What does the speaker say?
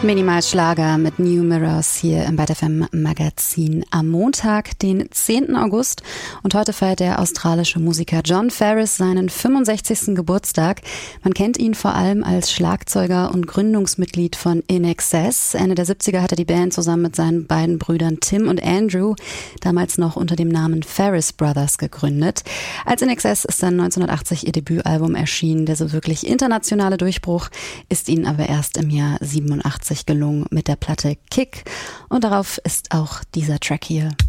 Minimalschlager mit New Mirrors hier im Byte FM Magazin am Montag, den 10. August. Und heute feiert der australische Musiker Jon Farriss seinen 65. Geburtstag. Man kennt ihn vor allem als Schlagzeuger und Gründungsmitglied von INXS. Ende der 70er hat er die Band zusammen mit seinen beiden Brüdern Tim und Andrew, damals noch unter dem Namen Farriss Brothers, gegründet. Als INXS ist dann 1980 ihr Debütalbum erschienen. Der so wirklich internationale Durchbruch ist ihnen aber erst im Jahr 87 gelungen mit der Platte Kick. Und darauf ist auch dieser Track hier.